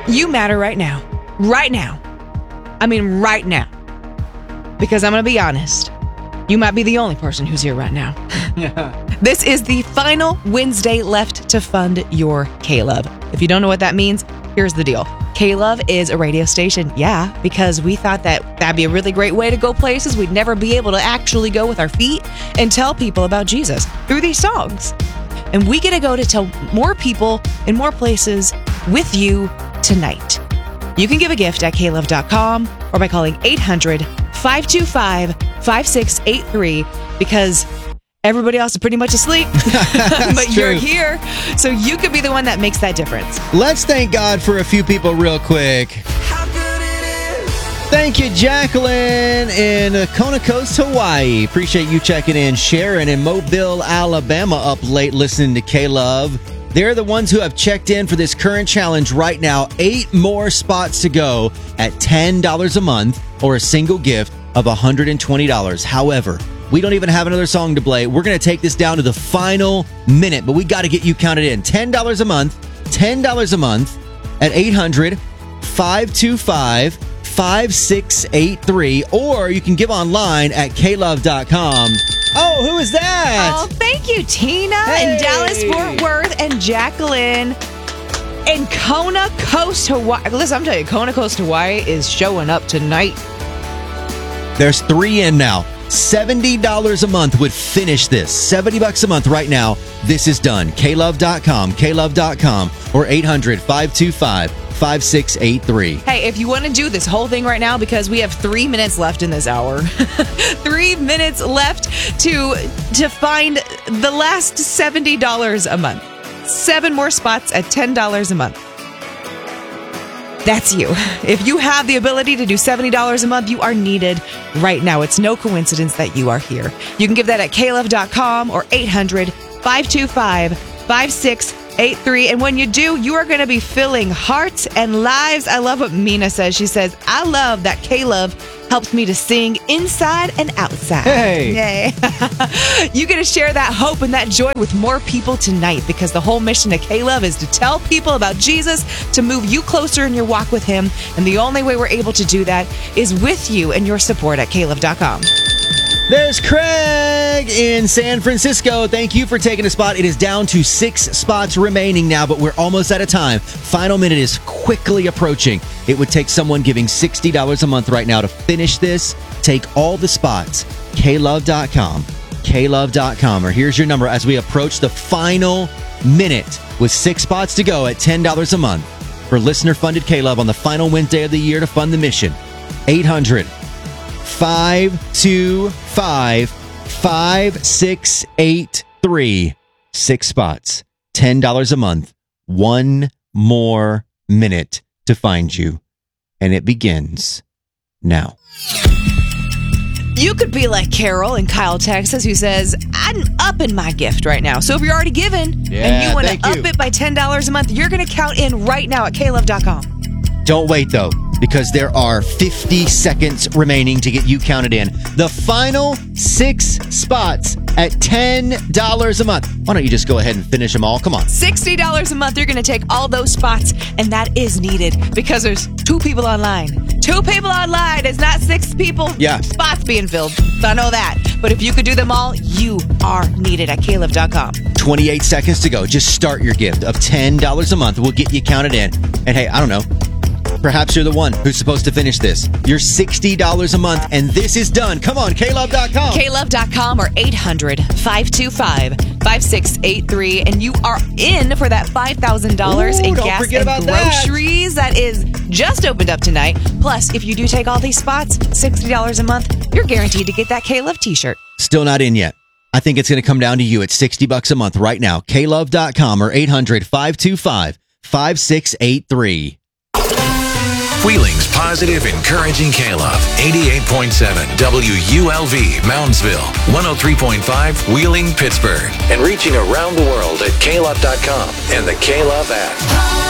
You matter right now. Right now. I mean, right now. Because I'm going to be honest. You might be the only person who's here right now. This is the final Wednesday left to fund your K-Love. If you don't know what that means, here's the deal. K-Love is a radio station, yeah, because we thought that that'd be a really great way to go places we'd never be able to actually go with our feet and tell people about Jesus through these songs. And we get to go to tell more people in more places with you tonight. You can give a gift at klove.com or by calling 800-525-5683 because everybody else is pretty much asleep, but true. You're here, so you could be the one that makes that difference. Let's thank God for a few people real quick. Thank you, Jacqueline in Kona Coast, Hawaii. Appreciate you checking in. Sharon in Mobile, Alabama, up late listening to K-Love. They're the ones who have checked in for this current challenge right now. 8 more spots to go at $10 a month or a single gift of $120. However, we don't even have another song to play. We're going to take this down to the final minute, but we got to get you counted in. $10 a month at 800-525-5683, or you can give online at klove.com. Oh, who is that? Oh, thank you, Tina in Dallas, Fort Worth, and Jacqueline in Kona Coast, Hawaii. Listen, I'm telling you, Kona Coast, Hawaii is showing up tonight. There's 3 in now. $70 a month would finish this. $70 a month right now. This is done. klove.com, or 800-525-5683. Hey, if you want to do this whole thing right now, because we have 3 minutes left in this hour, 3 minutes left to find the last $70 a month. 7 more spots at $10 a month. That's you. If you have the ability to do $70 a month, you are needed right now. It's no coincidence that you are here. You can give that at klove.com or 800-525-5683. And when you do, you are going to be filling hearts and lives. I love what Mina says. She says, I love that K-Love helps me to sing inside and outside. Hey. Yay. You get to share that hope and that joy with more people tonight, because the whole mission of K-Love is to tell people about Jesus, to move you closer in your walk with him. And the only way we're able to do that is with you and your support at klove.com. There's Craig in San Francisco. Thank you for taking a spot. It is down to 6 spots remaining now, but we're almost out of time. Final minute is quickly approaching. It would take someone giving $60 a month right now to finish this. Take all the spots. klove.com. klove.com. Or here's your number as we approach the final minute with 6 spots to go at $10 a month for listener-funded K-Love on the final Wednesday of the year to fund the mission. 800-525-5683. 6 spots. $10 a month. 1 more minute to find you. And it begins now. You could be like Carol in Kyle, Texas, who says, I'm upping my gift right now. So if you're already given and you want to up it by $10 a month, you're going to count in right now at klove.com. Don't wait, though, because there are 50 seconds remaining to get you counted in. The final 6 spots at $10 a month. Why don't you just go ahead and finish them all? Come on. $60 a month. You're going to take all those spots, and that is needed because there's 2 people online. 2 people online. It's not 6 people. Spots being filled. So I know that. But if you could do them all, you are needed at klove.com. 28 seconds to go. Just start your gift of $10 a month. We'll get you counted in. And hey, I don't know. Perhaps you're the one who's supposed to finish this. You're $60 a month, and this is done. Come on, klove.com. klove.com or 800-525-5683. And you are in for that $5,000 in gas and groceries that is just opened up tonight. Plus, if you do take all these spots, $60 a month, you're guaranteed to get that K-Love t-shirt. Still not in yet. I think it's going to come down to you at $60 a month right now. klove.com or 800-525-5683. Wheeling's positive, encouraging K-Love. 88.7 WULV, Moundsville. 103.5 Wheeling, Pittsburgh. And reaching around the world at klove.com and the K-Love app.